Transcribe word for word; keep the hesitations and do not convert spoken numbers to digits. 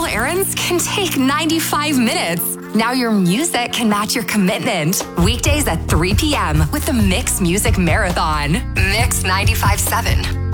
normal errands can take ninety-five minutes. Now your music can match your commitment. Weekdays at three p.m. with the Mix Music Marathon. Mix ninety-five point seven.